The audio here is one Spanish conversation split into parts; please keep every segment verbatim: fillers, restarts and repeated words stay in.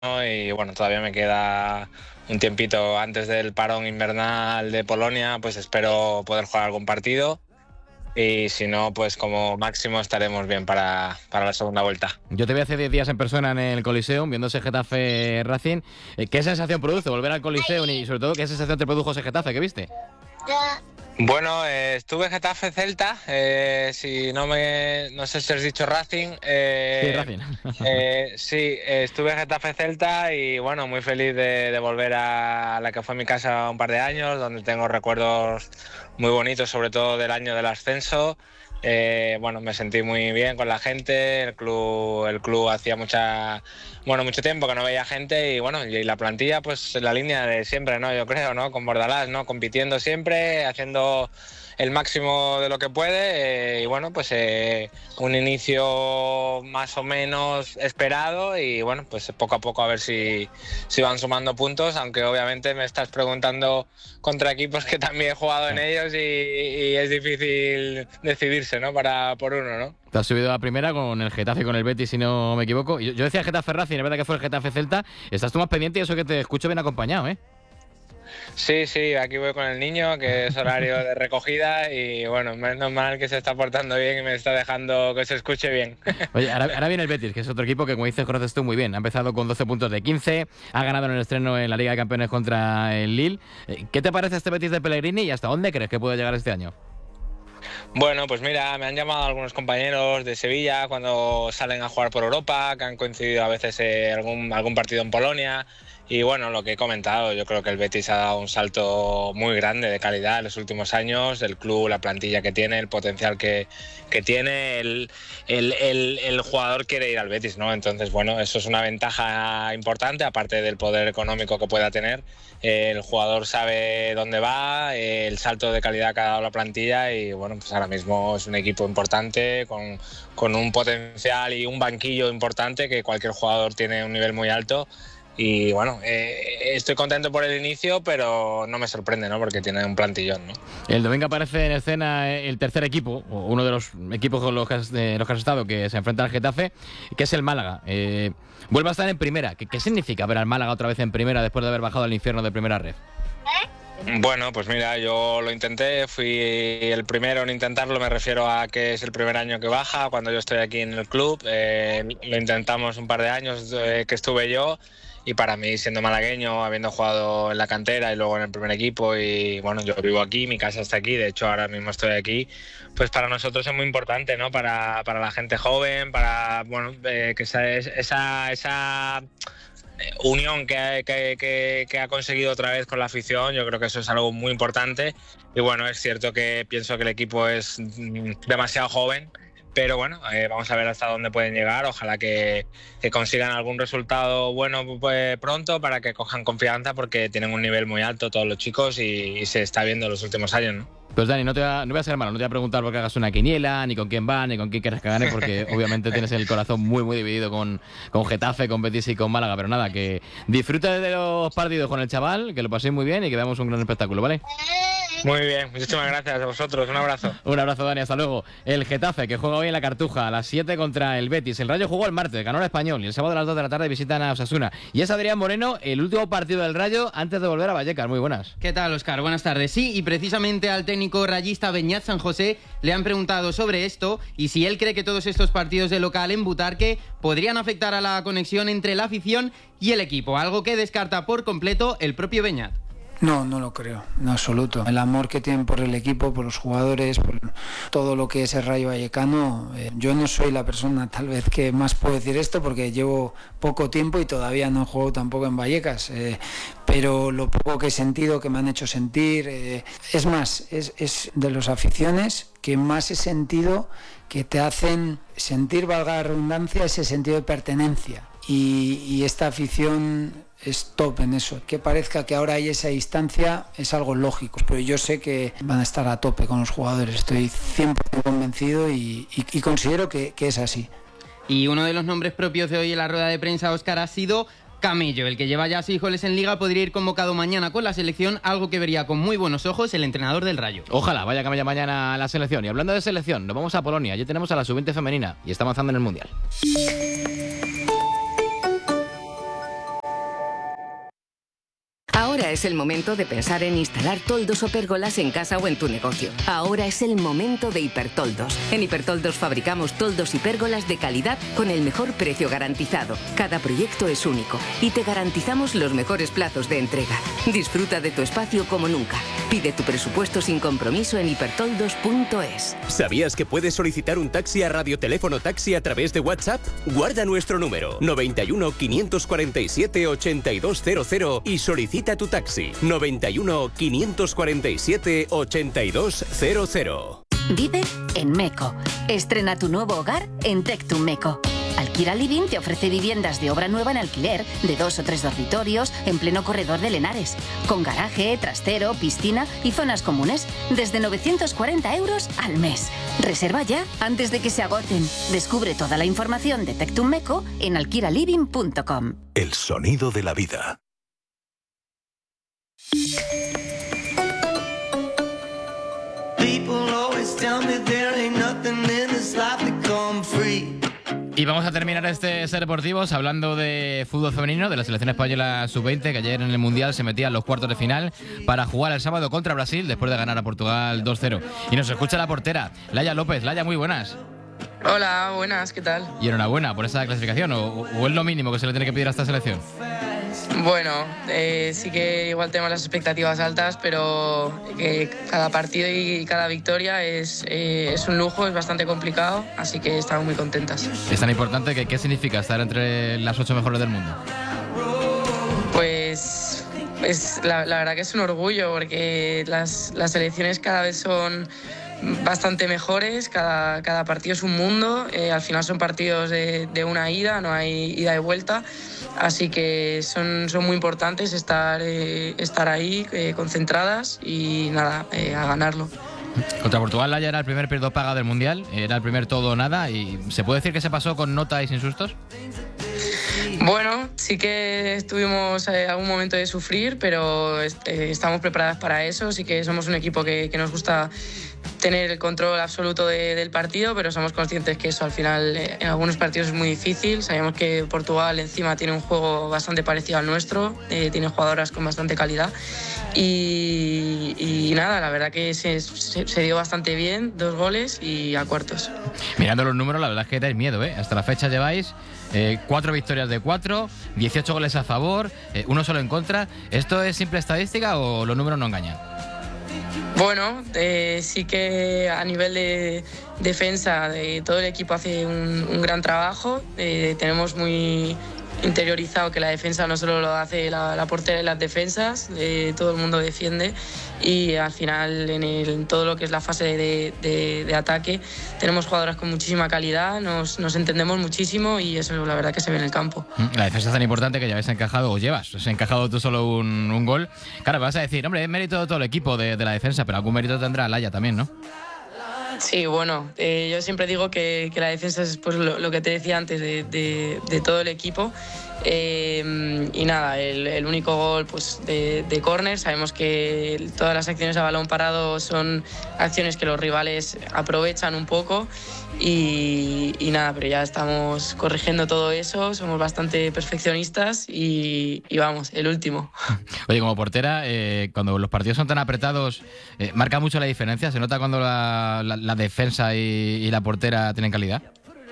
y bueno, todavía me queda un tiempito antes del parón invernal de Polonia, pues espero poder jugar algún partido y si no, pues como máximo estaremos bien para, para la segunda vuelta. Yo te vi hace diez días en persona en el Coliseum, viendo ese Getafe Racing. Eh, ¿Qué sensación produce volver al Coliseum y sobre todo qué sensación te produjo ese Getafe que viste? Bueno, eh, estuve Getafe Celta, eh, si no me, no sé si has dicho Racing. Eh, sí, Racing. eh, sí, eh, estuve Getafe Celta y bueno, muy feliz de, de volver a la que fue mi casa un par de años, donde tengo recuerdos muy bonitos, sobre todo del año del ascenso. Eh, bueno, me sentí muy bien con la gente, el club, el club hacía mucha, bueno, mucho tiempo que no veía gente y bueno, y la plantilla pues en la línea de siempre, ¿no? Yo creo, ¿no? Con Bordalás, ¿no? Compitiendo siempre, haciendo el máximo de lo que puede eh, y bueno, pues eh, un inicio más o menos esperado y bueno, pues poco a poco a ver si, si van sumando puntos, aunque obviamente me estás preguntando contra equipos que también he jugado en ellos y, y es difícil decidirse, ¿no? Para, por uno, ¿no? Te has subido a la primera con el Getafe y con el Betis, si no me equivoco. Yo, yo decía Getafe Racing, es verdad que fue el Getafe Celta. Estás tú más pendiente y eso que te escucho bien acompañado, ¿eh? Sí, sí, aquí voy con el niño, que es horario de recogida y bueno, menos mal que se está portando bien y me está dejando que se escuche bien. Oye, ahora, ahora viene el Betis, que es otro equipo que, como dices, conoces tú muy bien. Ha empezado con doce puntos de quince, ha ganado en el estreno en la Liga de Campeones contra el Lille. ¿Qué te parece este Betis de Pellegrini y hasta dónde crees que puede llegar este año? Bueno, pues mira, me han llamado algunos compañeros de Sevilla cuando salen a jugar por Europa, que han coincidido a veces en algún, algún partido en Polonia. Y bueno, lo que he comentado, yo creo que el Betis ha dado un salto muy grande de calidad en los últimos años, el club, la plantilla que tiene, el potencial que, que tiene, el, el, el, el jugador quiere ir al Betis, ¿no? Entonces, bueno, eso es una ventaja importante, aparte del poder económico que pueda tener. Eh, el jugador sabe dónde va, eh, el salto de calidad que ha dado la plantilla y bueno, pues ahora mismo es un equipo importante, con, con un potencial y un banquillo importante, que cualquier jugador tiene un nivel muy alto. Y bueno, eh, estoy contento por el inicio, pero no me sorprende, ¿no? Porque tiene un plantillón, ¿no? El domingo aparece en escena el tercer equipo, o uno de los equipos con los que has, de los que has estado, que se enfrenta al Getafe, que es el Málaga. Eh, vuelve a estar en primera. ¿Qué, ¿Qué significa ver al Málaga otra vez en primera después de haber bajado al infierno de primera red? Bueno, pues mira, yo lo intenté, fui el primero en intentarlo, me refiero a que es el primer año que baja, cuando yo estoy aquí en el club, eh, lo intentamos un par de años eh, que estuve yo. Y para mí, siendo malagueño, habiendo jugado en la cantera y luego en el primer equipo, y bueno, yo vivo aquí, mi casa está aquí, de hecho ahora mismo estoy aquí, pues para nosotros es muy importante, ¿no? Para, para la gente joven, para, bueno, eh, que esa, esa, esa unión que, que, que, que ha conseguido otra vez con la afición, yo creo que eso es algo muy importante. Y bueno, es cierto que pienso que el equipo es demasiado joven, pero bueno, eh, vamos a ver hasta dónde pueden llegar. Ojalá que, que consigan algún resultado bueno pues, pronto para que cojan confianza, porque tienen un nivel muy alto todos los chicos y, y se está viendo en los últimos años, ¿no? Pues Dani, no te, va, no voy a ser malo, no te voy a preguntar por qué hagas una quiniela, ni con quién va, ni con quién quieres que gane, porque obviamente tienes el corazón muy, muy dividido con, con Getafe, con Betis y con Málaga, pero nada, que disfruta de los partidos con el chaval, que lo paséis muy bien y que veamos un gran espectáculo, ¿vale? Muy bien, muchísimas gracias a vosotros, un abrazo. Un abrazo, Dani, hasta luego. El Getafe, que juega hoy en la Cartuja a las siete contra el Betis. El Rayo jugó el martes, ganó el Español, y el sábado a las dos de la tarde visitan a Osasuna. Y es Adrián Moreno, el último partido del Rayo antes de volver a Vallecas. Muy buenas. ¿Qué tal, Óscar? Buenas tardes. Sí, y precisamente al técnico rayista Beñat San José le han preguntado sobre esto y si él cree que todos estos partidos de local en Butarque podrían afectar a la conexión entre la afición y el equipo, algo que descarta por completo el propio Beñat. No, no lo creo, en absoluto. El amor que tienen por el equipo, por los jugadores, por todo lo que es el Rayo Vallecano. Eh, yo no soy la persona tal vez que más puedo decir esto porque llevo poco tiempo y todavía no juego tampoco en Vallecas. Eh, pero lo poco que he sentido, que me han hecho sentir, eh, es más, es, es de las aficiones que más he sentido que te hacen sentir, valga la redundancia, ese sentido de pertenencia. Y, y esta afición es top en eso. Que parezca que ahora hay esa distancia es algo lógico, pero yo sé que van a estar a tope con los jugadores. Estoy cien por ciento convencido y, y, y considero que, que es así. Y uno de los nombres propios de hoy en la rueda de prensa, Óscar, ha sido Camello, el que lleva ya seis goles en Liga. Podría ir convocado mañana con la selección, algo que vería con muy buenos ojos el entrenador del Rayo. Ojalá vaya Camello mañana a la selección. Y hablando de selección, nos vamos a Polonia. Allí tenemos a la sub veinte femenina y está avanzando en el Mundial. Ahora es el momento de pensar en instalar toldos o pérgolas en casa o en tu negocio. Ahora es el momento de Hipertoldos. En Hipertoldos fabricamos toldos y pérgolas de calidad con el mejor precio garantizado. Cada proyecto es único y te garantizamos los mejores plazos de entrega. Disfruta de tu espacio como nunca. Pide tu presupuesto sin compromiso en hipertoldos punto es. ¿Sabías que puedes solicitar un taxi a Radioteléfono Taxi a través de WhatsApp? Guarda nuestro número noventa y uno, quinientos cuarenta y siete, ochenta y dos cero cero y solicita tu taxi noventa y uno, quinientos cuarenta y siete, ochenta y dos cero cero. Vive en Meco. Estrena tu nuevo hogar en Tectum Meco. Alquila Living te ofrece viviendas de obra nueva en alquiler, de dos o tres dormitorios, en pleno corredor de Lenares, con garaje, trastero, piscina y zonas comunes, desde novecientos cuarenta euros al mes. Reserva ya antes de que se agoten. Descubre toda la información de Tectum Meco en alquilaliving punto com. El sonido de la vida. Y vamos a terminar este Ser Deportivos hablando de fútbol femenino, de la selección española sub veinte, que ayer en el Mundial se metía en los cuartos de final para jugar el sábado contra Brasil después de ganar a Portugal dos cero. Y nos escucha la portera, Laia López. Laia, muy buenas. Hola, buenas, ¿qué tal? Y enhorabuena por esa clasificación, o, o es lo mínimo que se le tiene que pedir a esta selección. Bueno, eh, sí que igual tenemos las expectativas altas, pero que cada partido y cada victoria es, eh, es un lujo, es bastante complicado, así que estamos muy contentas. Es tan importante que ¿qué significa estar entre las ocho mejores del mundo? Pues es, la, la verdad que es un orgullo, porque las, las selecciones cada vez son bastante mejores, cada, cada partido es un mundo, eh, al final son partidos de, de una ida, no hay ida y vuelta, así que son, son muy importantes estar, eh, estar ahí eh, concentradas y nada, eh, a ganarlo. Contra Portugal, Laia era el primer periodo paga del Mundial, era el primer todo o nada, y ¿se puede decir que se pasó con nota y sin sustos? Bueno, sí que tuvimos eh, algún momento de sufrir, pero eh, estamos preparadas para eso. Sí que somos un equipo que, que nos gusta tener el control absoluto de, del partido, pero somos conscientes que eso al final eh, en algunos partidos es muy difícil. Sabemos que Portugal encima tiene un juego bastante parecido al nuestro, eh, tiene jugadoras con bastante calidad y, y nada, la verdad que se, se, se dio bastante bien, dos goles y a cuartos. Mirando los números, la verdad es que dais miedo, ¿eh? Hasta la fecha lleváis eh, cuatro victorias de cuatro, dieciocho goles a favor, eh, uno solo en contra. ¿Esto es simple estadística o los números no engañan? Bueno, eh, sí que a nivel de defensa de todo el equipo hace un, un gran trabajo. Eh, tenemos muy interiorizado que la defensa no solo lo hace la, la portera y las defensas, eh, todo el mundo defiende y al final en, el, en todo lo que es la fase de, de, de ataque tenemos jugadoras con muchísima calidad, nos, nos entendemos muchísimo y eso la verdad que se ve en el campo. La defensa es tan importante que ya habéis encajado, o llevas, has encajado tú solo un, un gol. Claro, vas a decir, hombre, es mérito de todo el equipo de, de la defensa, pero algún mérito tendrá Laia también, ¿no? Sí, bueno, eh, yo siempre digo que, que la defensa es pues, lo, lo que te decía antes de, de, de todo el equipo. Eh, y nada, el, el único gol pues, de, de córner, sabemos que todas las acciones a balón parado son acciones que los rivales aprovechan un poco y, y nada, pero ya estamos corrigiendo todo eso, somos bastante perfeccionistas y, y vamos, el último. Oye, como portera, eh, cuando los partidos son tan apretados, eh, ¿marca mucho la diferencia? ¿Se nota cuando la, la, la defensa y, y la portera tienen calidad?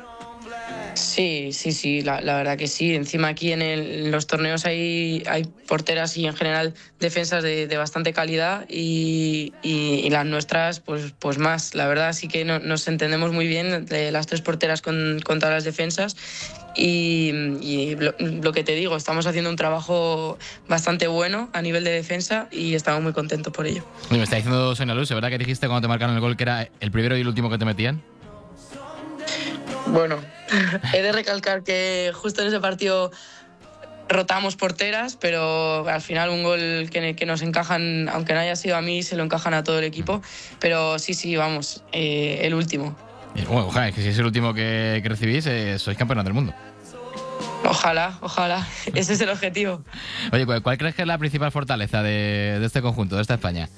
Sí, sí, sí, la, la verdad que sí. Encima aquí en, el, en los torneos hay, hay porteras y en general defensas de, de bastante calidad y, y, y las nuestras pues, pues más. La verdad sí que no, nos entendemos muy bien de las tres porteras con, con todas las defensas y, y lo, lo que te digo, estamos haciendo un trabajo bastante bueno a nivel de defensa y estamos muy contentos por ello. Oye, me está diciendo Sonia Luz, ¿verdad que dijiste cuando te marcaron el gol que era el primero y el último que te metían? Bueno, he de recalcar que justo en ese partido rotamos porteras, pero al final un gol que, que nos encajan, aunque no haya sido a mí, se lo encajan a todo el equipo. Pero sí, sí, vamos, eh, el último. Bueno, ojalá, es que si es el último que, que recibís, eh, sois campeonas del mundo. Ojalá, ojalá. Ese es el objetivo. Oye, ¿cuál, cuál crees que es la principal fortaleza de, de este conjunto, de esta España?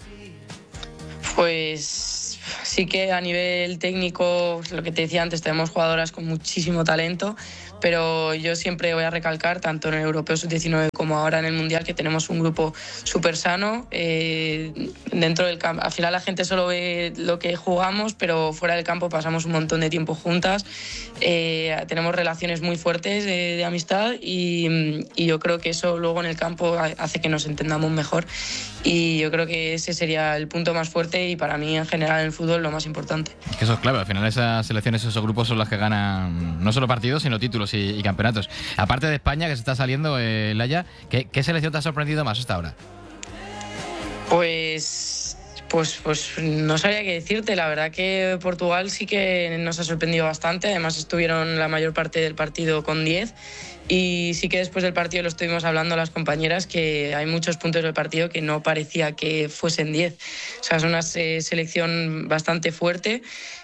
Pues sí que a nivel técnico, lo que te decía antes, tenemos jugadoras con muchísimo talento, pero yo siempre voy a recalcar, tanto en el Europeo sub diecinueve como ahora en el Mundial, que tenemos un grupo súper sano. Eh, dentro del campo, al final la gente solo ve lo que jugamos, pero fuera del campo pasamos un montón de tiempo juntas. Eh, tenemos relaciones muy fuertes de, de amistad y, y yo creo que eso luego en el campo hace que nos entendamos mejor, y yo creo que ese sería el punto más fuerte y para mí en general en el fútbol lo más importante. Es que eso es clave, al final esas selecciones, esos grupos son las que ganan no solo partidos sino títulos y, y campeonatos. Aparte de España que se está saliendo, eh, Laia, ¿qué, ¿qué selección te ha sorprendido más hasta ahora? Pues... Pues, pues no sabría qué decirte, la verdad que Portugal sí que nos ha sorprendido bastante, además estuvieron la mayor parte del partido con diez y sí que después del partido lo estuvimos hablando a las compañeras que hay muchos puntos del partido que no parecía que fuesen diez, o sea es una eh, selección bastante fuerte.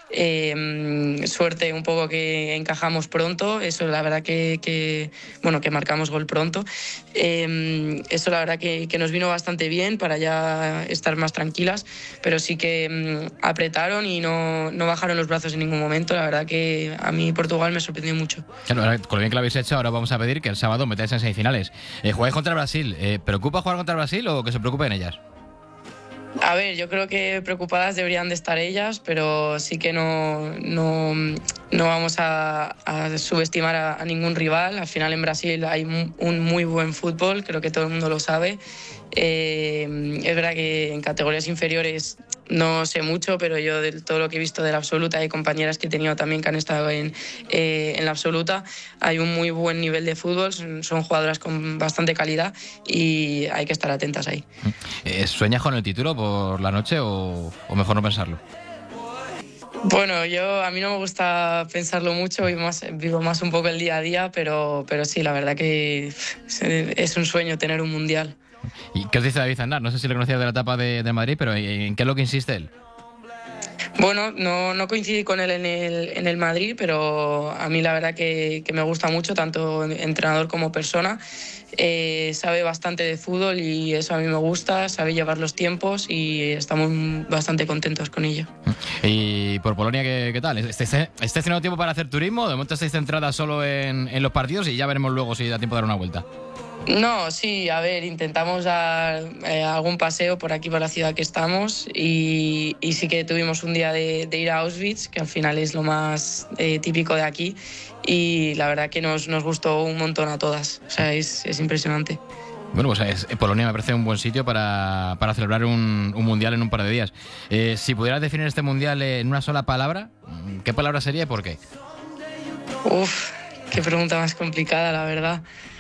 Eh, suerte un poco que encajamos pronto, eso la verdad que, que bueno que marcamos gol pronto, eh, eso la verdad que, que nos vino bastante bien para ya estar más tranquilas, pero sí que eh, apretaron y no, no bajaron los brazos en ningún momento. La verdad que a mí Portugal me sorprendió mucho. Claro, ahora, con lo bien que lo habéis hecho, ahora vamos a pedir que el sábado metáis en semifinales. Eh, jugáis contra Brasil, eh, ¿preocupa jugar contra Brasil o que se preocupen ellas? A ver, yo creo que preocupadas deberían de estar ellas, pero sí que no, no, no vamos a, a subestimar a, a ningún rival. Al final en Brasil hay un muy buen fútbol, creo que todo el mundo lo sabe. Eh, es verdad que en categorías inferiores no sé mucho, pero yo de todo lo que he visto de la absoluta, hay compañeras que he tenido también que han estado en, eh, en la absoluta, hay un muy buen nivel de fútbol, son, son jugadoras con bastante calidad y hay que estar atentas ahí. ¿Sueñas con el título por la noche o, o mejor no pensarlo? Bueno, yo a mí no me gusta pensarlo mucho y más, vivo más un poco el día a día, pero, pero sí, la verdad que es un sueño tener un mundial. ¿Y qué os dice David Aznar? No sé si lo conocías de la etapa de, de Madrid, pero ¿en qué es lo que insiste él? Bueno, no, no coincidí con él en el, en el Madrid, pero a mí la verdad que, que me gusta mucho, tanto entrenador como persona. Eh, sabe bastante de fútbol y eso a mí me gusta, sabe llevar los tiempos y estamos bastante contentos con ello. ¿Y por Polonia qué, qué tal? ¿Estáis, ¿Estáis teniendo tiempo para hacer turismo? ¿De momento estáis centradas solo en, en los partidos y ya veremos luego si da tiempo de dar una vuelta? No, sí, a ver, intentamos dar eh, algún paseo por aquí, por la ciudad que estamos y, y sí que tuvimos un día de, de ir a Auschwitz, que al final es lo más eh, típico de aquí y la verdad que nos, nos gustó un montón a todas, o sea, es, es impresionante. Bueno, pues es, Polonia me parece un buen sitio para, para celebrar un, un mundial en un par de días. Eh, si pudieras definir este mundial en una sola palabra, ¿qué palabra sería y por qué? Uf, qué pregunta más complicada, la verdad.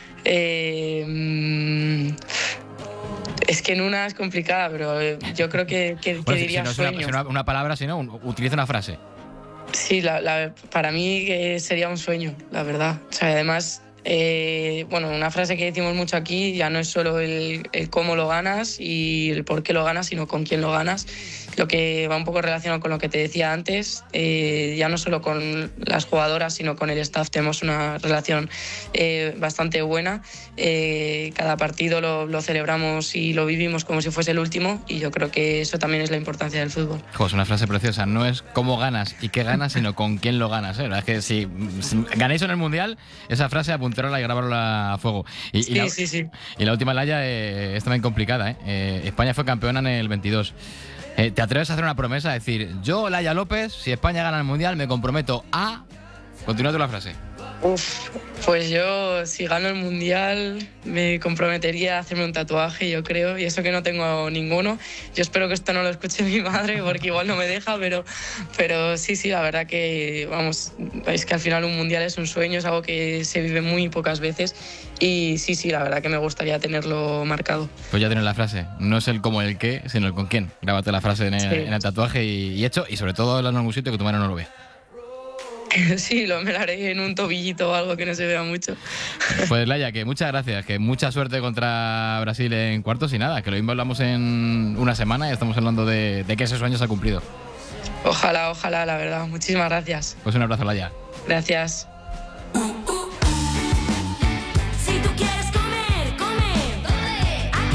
Eh, es que en una es complicada, pero yo creo que, que, bueno, que diría si no sueños. Es una, una, una palabra, si no, un, utiliza una frase. Sí, la, la, para mí que sería un sueño, la verdad. O sea, además, eh, bueno, una frase que decimos mucho aquí ya no es solo el, el cómo lo ganas y el por qué lo ganas, sino con quién lo ganas. Lo que va un poco relacionado con lo que te decía antes, eh, ya no solo con las jugadoras, sino con el staff. Tenemos una relación eh, bastante buena. Eh, cada partido lo, lo celebramos y lo vivimos como si fuese el último y yo creo que eso también es la importancia del fútbol. Jo, es una frase preciosa. No es cómo ganas y qué ganas, sino con quién lo ganas. ¿eh? Es que si, si ganáis en el Mundial, esa frase apuntarla y grabarla a fuego. Y, sí, y la, sí, sí. Y la última, Laia, eh, es también complicada. ¿eh? Eh, España fue campeona en el veintidós. Eh, ¿Te atreves a hacer una promesa? Decir, yo, Laia López, si España gana el Mundial, me comprometo a... Continúa tú la frase. Uf, pues yo, si gano el Mundial, me comprometería a hacerme un tatuaje, yo creo, y eso que no tengo ninguno. Yo espero que esto no lo escuche mi madre, porque igual no me deja, pero, pero sí, sí, la verdad que, vamos, es que al final un Mundial es un sueño, es algo que se vive muy pocas veces, y sí, sí, la verdad que me gustaría tenerlo marcado. Pues ya tienes la frase, no es el cómo el qué, sino el con quién. Grábate la frase en el, sí. en el tatuaje y, y hecho, y sobre todo en algún sitio que tu madre no lo vea. Sí, lo me lo haré en un tobillito o algo que no se vea mucho. Pues Laia, que muchas gracias, que mucha suerte contra Brasil en cuartos y nada, que lo mismo hablamos en una semana y estamos hablando de, de que ese sueño se ha cumplido. Ojalá, ojalá, la verdad. Muchísimas gracias. Pues un abrazo, Laia. Gracias. Si tú quieres comer, come. Aquí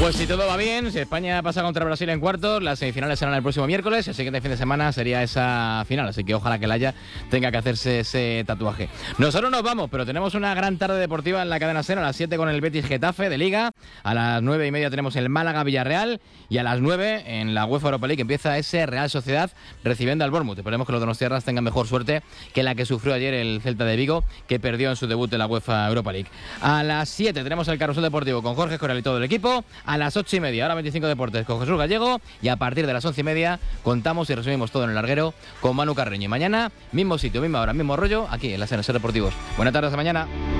Pues si todo va bien, si España pasa contra Brasil en cuartos, las semifinales serán el próximo miércoles, el siguiente fin de semana sería esa final, así que ojalá que el Haya tenga que hacerse ese tatuaje. Nosotros nos vamos, pero tenemos una gran tarde deportiva en la cadena SER, a las siete con el Betis Getafe de Liga, a las nueve y media tenemos el Málaga Villarreal y a las nueve en la UEFA Europa League empieza ese Real Sociedad recibiendo al Bournemouth. Esperemos que los donostiarras tengan mejor suerte que la que sufrió ayer el Celta de Vigo, que perdió en su debut en la UEFA Europa League. A las siete tenemos el Carrusel Deportivo con Jorge Escorial y todo el equipo. A las ocho y media, ahora veinticinco Deportes con Jesús Gallego, y a partir de las once y media contamos y resumimos todo en el larguero con Manu Carreño. Y mañana, mismo sitio, misma hora, mismo rollo, aquí en la S N S Deportivos. Buenas tardes, hasta mañana.